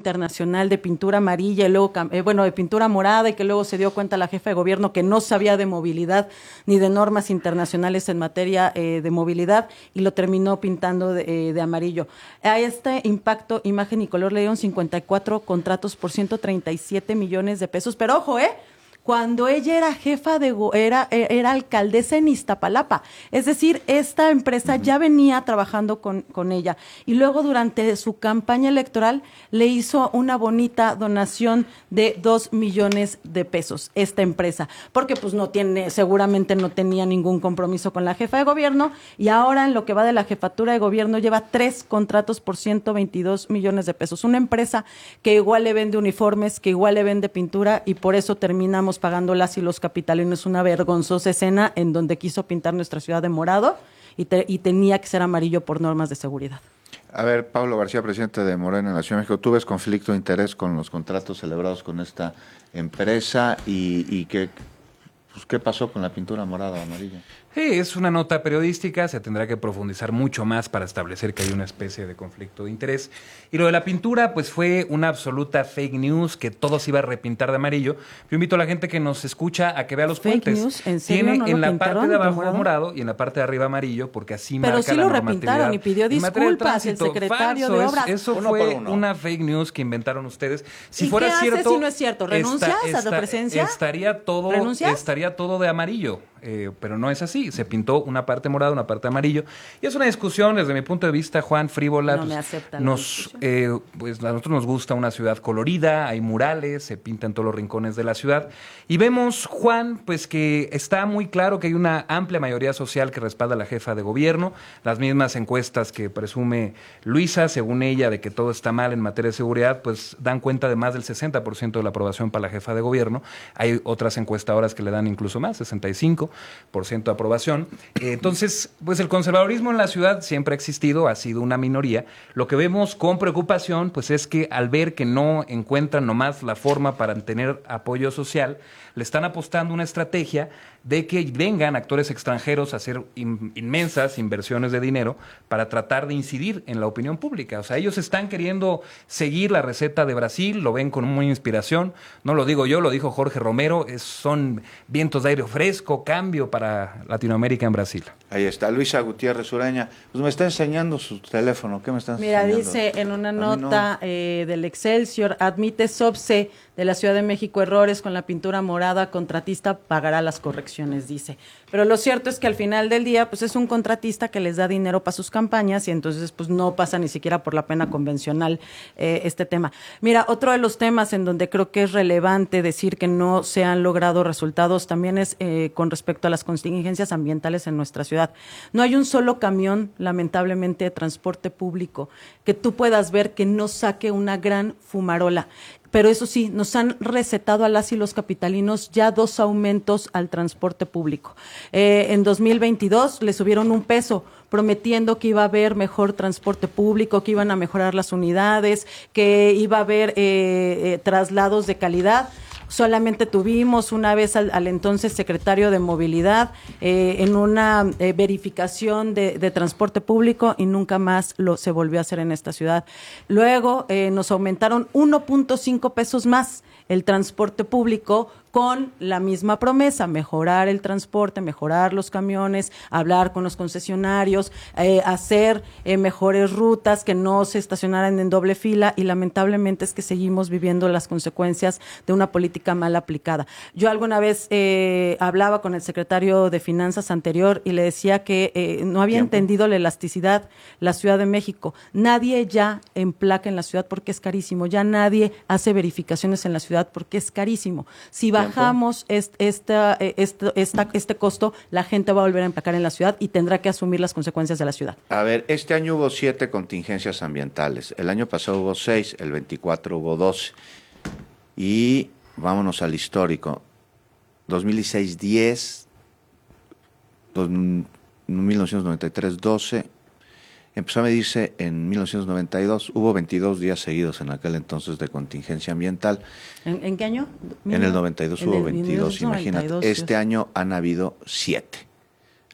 Internacional de Pintura Amarilla y luego, de pintura morada, y que luego se dio cuenta la jefa de gobierno que no sabía de movilidad ni de normas internacionales en materia de movilidad, y lo terminó pintando de amarillo. A este impacto, imagen y color le dieron 54 contratos por 137 millones de pesos, pero ojo, cuando ella era jefa era alcaldesa en Iztapalapa. Es decir, esta empresa ya venía trabajando con ella. Y luego durante su campaña electoral le hizo una bonita donación de 2 millones de pesos, esta empresa. Porque pues seguramente no tenía ningún compromiso con la jefa de gobierno, y ahora en lo que va de la jefatura de gobierno lleva 3 contratos por 122 millones de pesos. Una empresa que igual le vende uniformes, que igual le vende pintura, y por eso terminamos pagándolas y los capitalinos una vergonzosa escena en donde quiso pintar nuestra ciudad de morado y tenía que ser amarillo por normas de seguridad. A ver, Pablo García, presidente de Morena en la Ciudad de México, ¿tú ves conflicto de interés con los contratos celebrados con esta empresa y qué pasó con la pintura morada o amarilla? Sí, es una nota periodística, se tendrá que profundizar mucho más para establecer que hay una especie de conflicto de interés. Y lo de la pintura, pues fue una absoluta fake news, que todo se iba a repintar de amarillo. Yo invito a la gente que nos escucha a que vea los fake puentes. News, ¿en serio? Tiene ¿No en lo la parte de abajo morado y en la parte de arriba amarillo, porque así pero marca sí la lo normatividad. repintaron y pidió disculpas el secretario de Obras. Eso fue una fake news que inventaron ustedes. Si ¿Y fuera qué cierto, haces si no es cierto? ¿Renuncias a tu presencia? Estaría todo de amarillo. Pero no es así, se pintó una parte morada, una parte amarillo, y es una discusión desde mi punto de vista, Juan, frívola. No me aceptan pues a nosotros nos gusta una ciudad colorida, hay murales, se pinta en todos los rincones de la ciudad, y vemos, Juan, pues que está muy claro que hay una amplia mayoría social que respalda a la jefa de gobierno, las mismas encuestas que presume Luisa, según ella, de que todo está mal en materia de seguridad, pues dan cuenta de más del 60% de la aprobación para la jefa de gobierno. Hay otras encuestadoras que le dan incluso más, 65% de aprobación. Entonces, pues el conservadurismo en la ciudad siempre ha existido, ha sido una minoría. Lo que vemos con preocupación, pues es que al ver que no encuentran nomás la forma para tener apoyo social, le están apostando una estrategia de que vengan actores extranjeros a hacer inmensas inversiones de dinero para tratar de incidir en la opinión pública. O sea, ellos están queriendo seguir la receta de Brasil, lo ven con muy inspiración. No lo digo yo, lo dijo Jorge Romero, son vientos de aire fresco, cambio para Latinoamérica en Brasil. Ahí está, Luisa Gutiérrez Ureña. Pues me está enseñando su teléfono. ¿Qué me está enseñando? Mira, dice en una nota del Excelsior, admite SOPSE de la Ciudad de México errores con la pintura morada, contratista pagará las correcciones, dice. Pero lo cierto es que al final del día, pues es un contratista que les da dinero para sus campañas y entonces pues no pasa ni siquiera por la pena convencional este tema. Mira, otro de los temas en donde creo que es relevante decir que no se han logrado resultados también es con respecto a las contingencias ambientales en nuestra ciudad. No hay un solo camión, lamentablemente, de transporte público que tú puedas ver que no saque una gran fumarola. Pero eso sí, nos han recetado a las y los capitalinos ya 2 aumentos al transporte público. En 2022 le subieron $1, prometiendo que iba a haber mejor transporte público, que iban a mejorar las unidades, que iba a haber traslados de calidad. Solamente tuvimos una vez al entonces secretario de Movilidad en una verificación de transporte público y nunca más se volvió a hacer en esta ciudad. Luego nos aumentaron 1.5 pesos más el transporte público con la misma promesa, mejorar el transporte, mejorar los camiones, hablar con los concesionarios, hacer mejores rutas, que no se estacionaran en doble fila, y lamentablemente es que seguimos viviendo las consecuencias de una política mal aplicada. Yo alguna vez hablaba con el secretario de Finanzas anterior y le decía que no había entendido la elasticidad la Ciudad de México. Nadie ya emplaca en la ciudad porque es carísimo, ya nadie hace verificaciones en la ciudad porque es carísimo. Si bajamos este costo, la gente va a volver a emplacar en la ciudad y tendrá que asumir las consecuencias de la ciudad. A ver, este año hubo 7 contingencias ambientales. El año pasado hubo 6, el 24 hubo 12. Y vámonos al histórico. 2016, 10. 1993, 12. Empezó a medirse en 1992, hubo 22 días seguidos en aquel entonces de contingencia ambiental. ¿En qué año? En el 92 hubo 22, imagínate. Este año han habido 7.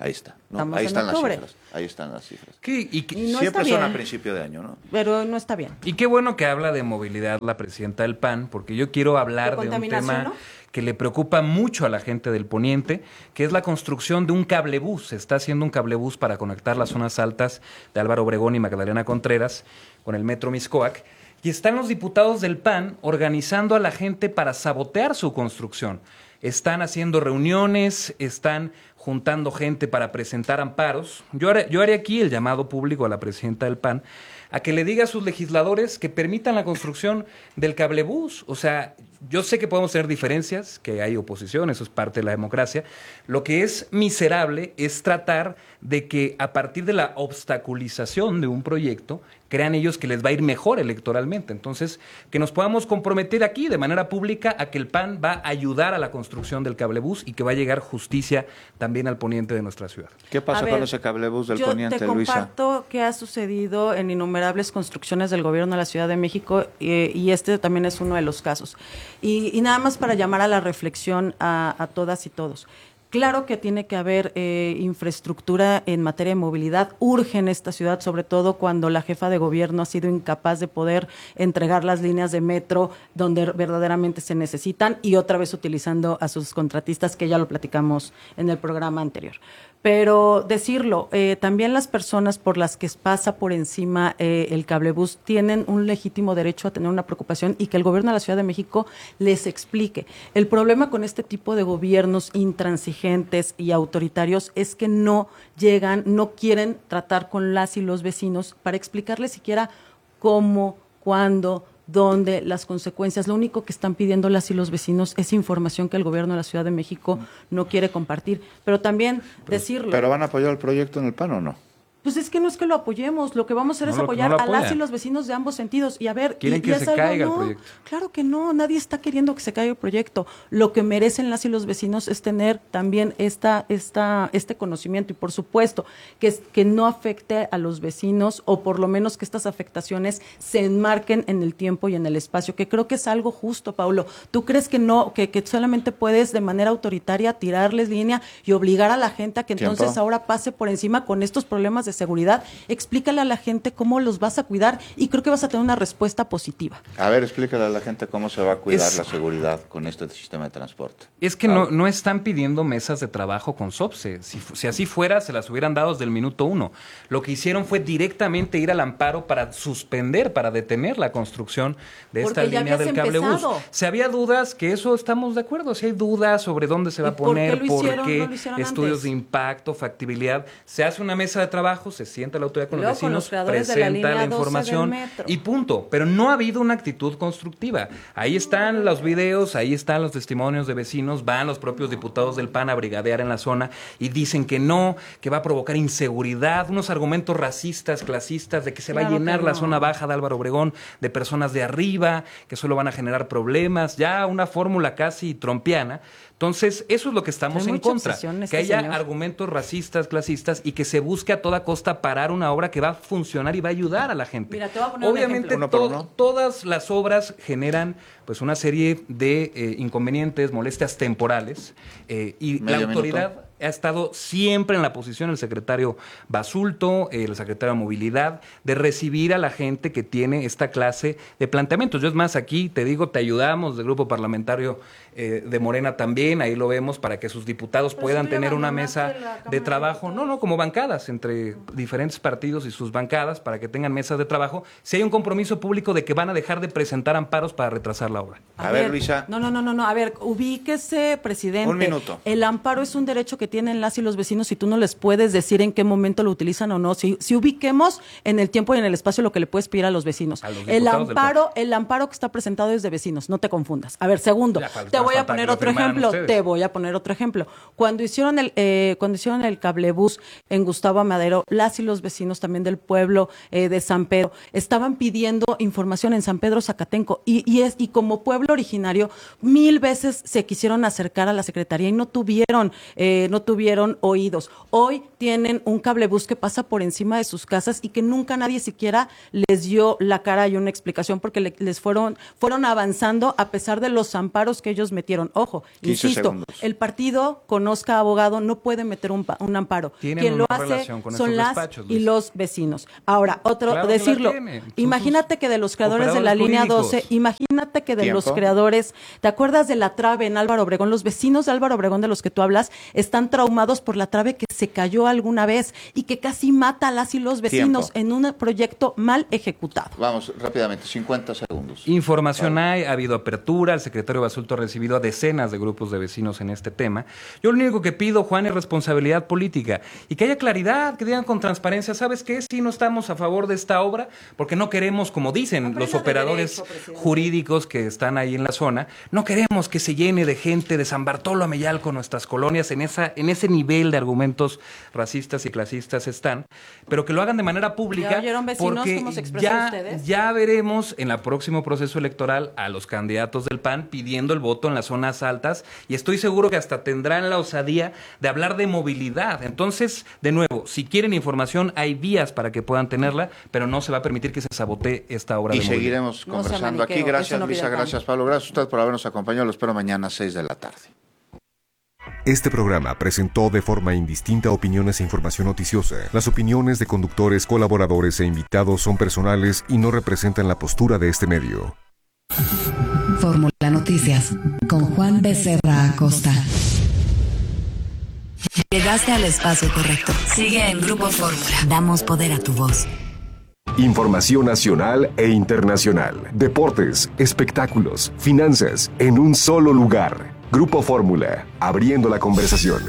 Ahí está, ¿no? Estamos Ahí en están las octubre. cifras. Ahí están las cifras. Y no Siempre está son a bien. principio de año, ¿no? Pero no está bien. Y qué bueno que habla de movilidad la presidenta del PAN, porque yo quiero hablar de un contaminación, tema ¿no? que le preocupa mucho a la gente del Poniente, que es la construcción de un cablebús. Se está haciendo un cablebús para conectar las zonas altas de Álvaro Obregón y Magdalena Contreras con el metro Miscoac. Y están los diputados del PAN organizando a la gente para sabotear su construcción. Están haciendo reuniones, están juntando gente para presentar amparos. Yo haré aquí el llamado público a la presidenta del PAN a que le diga a sus legisladores que permitan la construcción del cablebús. O sea, yo sé que podemos tener diferencias, que hay oposición, eso es parte de la democracia. Lo que es miserable es tratar de que a partir de la obstaculización de un proyecto, crean ellos que les va a ir mejor electoralmente. Entonces, que nos podamos comprometer aquí de manera pública a que el PAN va a ayudar a la construcción del cablebús y que va a llegar justicia también al poniente de nuestra ciudad. ¿Qué pasa con ese cablebús del poniente, Luisa? Yo te Luisa? comparto que ha sucedido en innumerables construcciones del gobierno de la Ciudad de México y este también es uno de los casos. Y nada más para llamar a la reflexión a todas y todos. Claro que tiene que haber infraestructura en materia de movilidad. Urge en esta ciudad, sobre todo cuando la jefa de gobierno ha sido incapaz de poder entregar las líneas de metro donde verdaderamente se necesitan y otra vez utilizando a sus contratistas, que ya lo platicamos en el programa anterior. Pero decirlo, también las personas por las que pasa por encima el cablebús tienen un legítimo derecho a tener una preocupación y que el gobierno de la Ciudad de México les explique. El problema con este tipo de gobiernos intransigentes y autoritarios es que no llegan, no quieren tratar con las y los vecinos para explicarles siquiera cómo, cuándo, dónde, las consecuencias. Lo único que están pidiendo las y los vecinos es información que el gobierno de la Ciudad de México no quiere compartir. Pero también decirlo. ¿Pero van a apoyar el proyecto en el PAN o no? Pues es que no es que lo apoyemos, lo que vamos a hacer es apoyar a las y los vecinos de ambos sentidos. Y a ver, ¿quieren que se caiga el proyecto? Claro que no, nadie está queriendo que se caiga el proyecto. Lo que merecen las y los vecinos es tener también este conocimiento y por supuesto que no afecte a los vecinos o por lo menos que estas afectaciones se enmarquen en el tiempo y en el espacio, que creo que es algo justo, Paulo. ¿Tú crees que no, que solamente puedes de manera autoritaria tirarles línea y obligar a la gente a que entonces ahora pase por encima con estos problemas de seguridad? Explícale a la gente cómo los vas a cuidar y creo que vas a tener una respuesta positiva. A ver, explícale a la gente cómo se va a cuidar la seguridad con este sistema de transporte. Es que no están pidiendo mesas de trabajo con SOPSE. Si así fuera, se las hubieran dado desde el minuto 1. Lo que hicieron fue directamente ir al amparo para suspender, para detener la construcción de esta línea del cablebús. Si había dudas, que eso estamos de acuerdo. Si hay dudas sobre dónde se va a poner, por qué, estudios de impacto, factibilidad, se hace una mesa de trabajo, se sienta la autoridad con los vecinos, presenta la información y punto. Pero no ha habido una actitud constructiva. Ahí están los videos, ahí están los testimonios de vecinos, van los propios diputados del PAN a brigadear en la zona y dicen que no, que va a provocar inseguridad, unos argumentos racistas, clasistas, de que se va a llenar la zona baja de Álvaro Obregón de personas de arriba, que solo van a generar problemas, ya una fórmula casi trompiana. Entonces, eso es lo que estamos en contra, que haya argumentos racistas, clasistas y que se busque a toda costa parar una obra que va a funcionar y va a ayudar a la gente. Mira, te voy a poner obviamente un ejemplo. Todas las obras generan pues una serie de inconvenientes, molestias temporales y la autoridad ha estado siempre en la posición, el secretario Basulto, el secretario de Movilidad, de recibir a la gente que tiene esta clase de planteamientos. Yo es más, aquí te digo, te ayudamos del grupo parlamentario de Morena también, ahí lo vemos, para que sus diputados puedan tener una mesa de trabajo, como bancadas entre diferentes partidos y sus bancadas, para que tengan mesas de trabajo, si hay un compromiso público de que van a dejar de presentar amparos para retrasar la obra. A ver, Luisa. No, a ver, ubíquese, presidente. Un minuto. El amparo es un derecho que tienen las y los vecinos y tú no les puedes decir en qué momento lo utilizan o no. Si ubiquemos en el tiempo y en el espacio lo que le puedes pedir a los vecinos. El amparo que está presentado es de vecinos, no te confundas. A ver, segundo, te voy a poner otro ejemplo. Cuando hicieron el cablebús en Gustavo Amadero, las y los vecinos también del pueblo de San Pedro estaban pidiendo información en San Pedro Zacatenco y como pueblo originario 1000 veces se quisieron acercar a la secretaría y no tuvieron no tuvieron oídos. Hoy tienen un cablebús que pasa por encima de sus casas y que nunca nadie siquiera les dio la cara y una explicación porque les fueron avanzando a pesar de los amparos que ellos metieron. Ojo, insisto, segundos. el partido conozca abogado no puede meter un amparo. Quien lo hace son las despachos, y los vecinos. Ahora, Claro que decirlo, la tiene. Son imagínate que de los creadores de la operadores línea jurídicos. 12, imagínate que de ¿Tiempo? los creadores, ¿te acuerdas de la trave en Álvaro Obregón? Los vecinos de Álvaro Obregón de los que tú hablas están traumados por la trave que se cayó alguna vez y que casi mata a las y los vecinos en un proyecto mal ejecutado. Vamos, rápidamente, 50 segundos. Información hay, ha habido apertura, el secretario Basulto ha recibido a decenas de grupos de vecinos en este tema. Yo lo único que pido, Juan, es responsabilidad política y que haya claridad, que digan con transparencia, ¿sabes qué? Si no estamos a favor de esta obra, porque no queremos, como dicen los operadores jurídicos que están ahí en la zona, no queremos que se llene de gente de San Bartolo a Mellalco nuestras colonias, en ese nivel de argumentos racistas y clasistas están, pero que lo hagan de manera pública. ¿Ya oyeron, vecinos, porque cómo se expresan ustedes? ya veremos en el próximo proceso electoral a los candidatos del PAN pidiendo el voto en las zonas altas y estoy seguro que hasta tendrán la osadía de hablar de movilidad. Entonces, de nuevo, si quieren información, hay vías para que puedan tenerla, pero no se va a permitir que se sabotee esta obra Y de movilidad. seguiremos No sea conversando aquí. maniqueo, Gracias, eso no Luisa. pide el PAN. Gracias, Pablo. Gracias a usted por habernos acompañado. Lo espero mañana a 6 de la tarde. Este programa presentó de forma indistinta opiniones e información noticiosa. Las opiniones de conductores, colaboradores e invitados son personales y no representan la postura de este medio. Fórmula Noticias con Juan Becerra Acosta. Llegaste al espacio correcto. Sigue en Grupo Fórmula. Damos poder a tu voz. Información nacional e internacional. Deportes, espectáculos, finanzas, en un solo lugar. Grupo Fórmula, abriendo la conversación.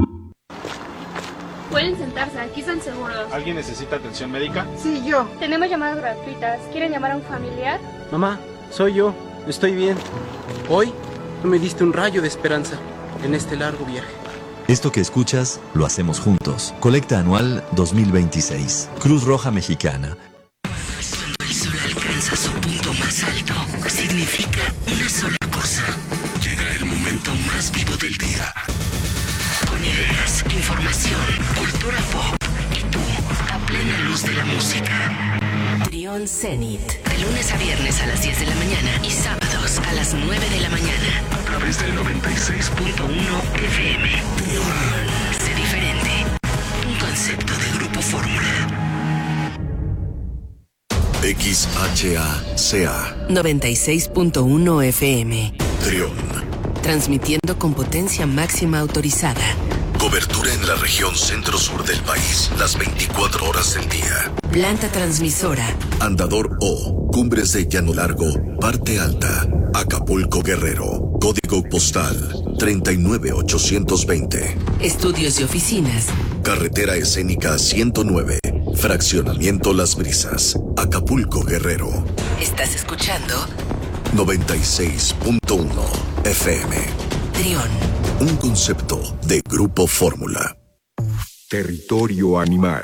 Pueden sentarse, aquí están seguros. ¿Alguien necesita atención médica? Sí, yo. Tenemos llamadas gratuitas. ¿Quieren llamar a un familiar? Mamá, soy yo. Estoy bien. Hoy tú me diste un rayo de esperanza en este largo viaje. Esto que escuchas, lo hacemos juntos. Colecta anual 2026. Cruz Roja Mexicana. Cuando el sol alcanza su punto más alto, significa una sola cosa. Llega el momento más vivo del día. Con ideas, información, cultura pop y tú, a plena luz de la música. Trión Zenit. De lunes a viernes a las 10 de la mañana y sábados a las 9 de la mañana. A través del 96.1 FM. Trión. Sé diferente. Un concepto de Grupo Fórmula. XHACA 96.1 FM. Trión. Transmitiendo con potencia máxima autorizada. Cobertura en la región centro-sur del país, las 24 horas del día. Planta transmisora. Andador O, Cumbres de Llano Largo, Parte Alta, Acapulco Guerrero. Código postal 39820. Estudios y oficinas. Carretera escénica 109. Fraccionamiento Las Brisas, Acapulco Guerrero. ¿Estás escuchando? 96.1 FM. Trión. Un concepto de Grupo Fórmula. Territorio animal.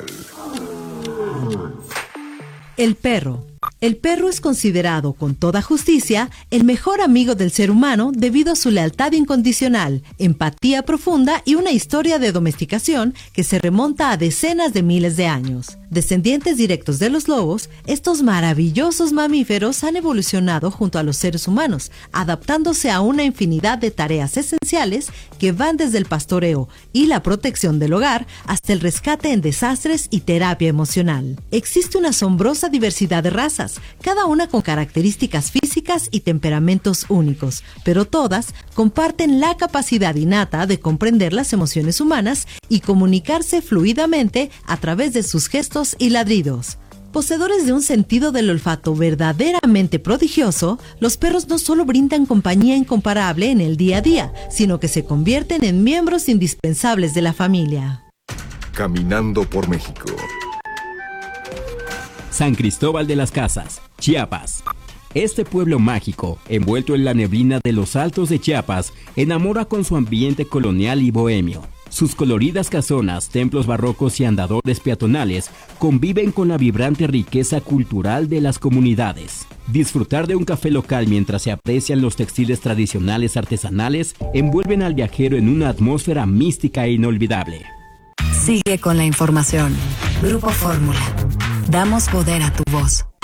El perro. El perro es considerado, con toda justicia, el mejor amigo del ser humano debido a su lealtad incondicional, empatía profunda y una historia de domesticación que se remonta a decenas de miles de años. Descendientes directos de los lobos, estos maravillosos mamíferos han evolucionado junto a los seres humanos, adaptándose a una infinidad de tareas esenciales que van desde el pastoreo y la protección del hogar hasta el rescate en desastres y terapia emocional. Existe una asombrosa diversidad de razas, cada una con características físicas y temperamentos únicos, pero todas comparten la capacidad innata de comprender las emociones humanas y comunicarse fluidamente a través de sus gestos y ladridos. Poseedores de un sentido del olfato verdaderamente prodigioso, los perros no solo brindan compañía incomparable en el día a día, sino que se convierten en miembros indispensables de la familia. Caminando por México. San Cristóbal de las Casas, Chiapas. Este pueblo mágico, envuelto en la neblina de los altos de Chiapas, enamora con su ambiente colonial y bohemio. Sus coloridas casonas, templos barrocos y andadores peatonales conviven con la vibrante riqueza cultural de las comunidades. Disfrutar de un café local mientras se aprecian los textiles tradicionales artesanales envuelven al viajero en una atmósfera mística e inolvidable. Sigue con la información. Grupo Fórmula. Damos poder a tu voz.